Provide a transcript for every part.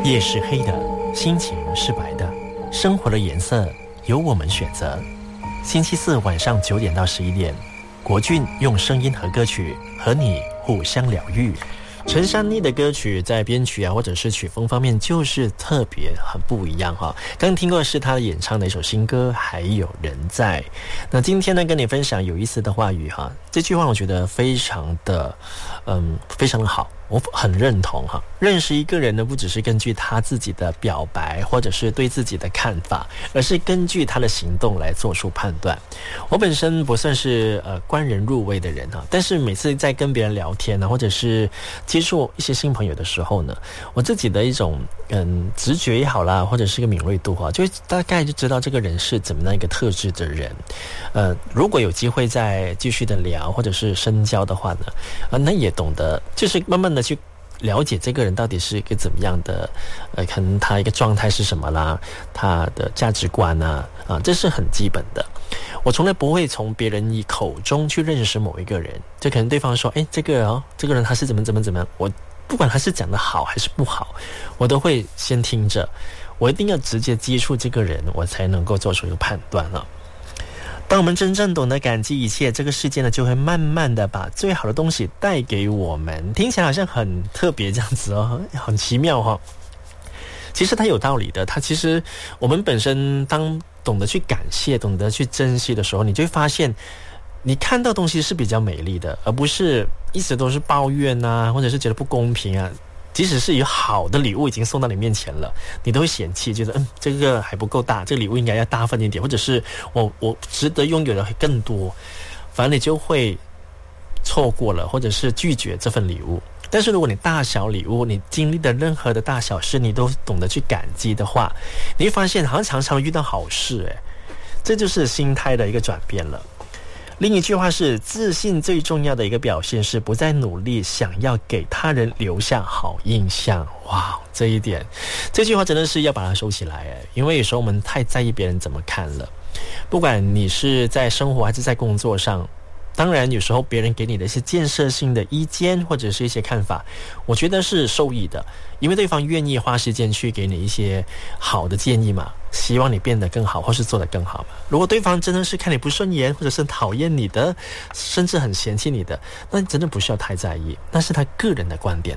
夜是黑的，心情是白的，生活的颜色由我们选择。星期四晚上9点到11点，国俊用声音和歌曲和你互相疗愈。陈珊妮的歌曲在编曲或者是曲风方面就是特别很不一样哈。刚听过的是他演唱的一首新歌《还有人在》。那今天呢，跟你分享有意思的话语哈。这句话我觉得非常的好，我很认同哈。认识一个人呢，不只是根据他自己的表白或者是对自己的看法，而是根据他的行动来做出判断。我本身不算是观人入微的人哈，但是每次在跟别人聊天或者是接触一些新朋友的时候呢，我自己的一种直觉也好啦，或者是一个敏锐度哈，就大概就知道这个人是怎么样一个特质的人。如果有机会再继续的聊或者是深交的话呢，那也懂得就是慢慢的去了解这个人到底是一个怎么样的，可能他一个状态是什么啦，他的价值观这是很基本的。我从来不会从别人口中去认识某一个人，就可能对方说，这个人他是怎么样，我不管他是讲的好还是不好，我都会先听着，我一定要直接接触这个人，我才能够做出一个判断了。当我们真正懂得感激一切，这个世界呢就会慢慢的把最好的东西带给我们。听起来好像很特别这样子很奇妙其实它有道理的。它其实我们本身当懂得去感谢，懂得去珍惜的时候，你就会发现你看到东西是比较美丽的，而不是一直都是抱怨或者是觉得不公平即使是有好的礼物已经送到你面前了，你都会嫌弃，觉得这个还不够大，这个礼物应该要大份一点，或者是我值得拥有的更多，反正你就会错过了，或者是拒绝这份礼物。但是如果你大小礼物，你经历的任何的大小事，你都懂得去感激的话，你会发现好像常常遇到好事这就是心态的一个转变了。另一句话是，自信最重要的一个表现是不再努力想要给他人留下好印象。哇，这句话真的是要把它收起来因为有时候我们太在意别人怎么看了。不管你是在生活还是在工作上，当然有时候别人给你的一些建设性的意见或者是一些看法，我觉得是受益的，因为对方愿意花时间去给你一些好的建议嘛，希望你变得更好或是做得更好嘛。如果对方真的是看你不顺眼，或者是讨厌你的，甚至很嫌弃你的，那你真的不需要太在意，那是他个人的观点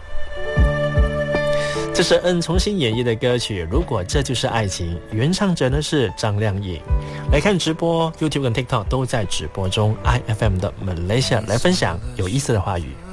这是重新演绎的歌曲《如果这就是爱情》，原唱者呢是张靓颖。来看直播 YouTube 跟 TikTok 都在直播中，IFM 的 Malaysia 来分享有意思的话语。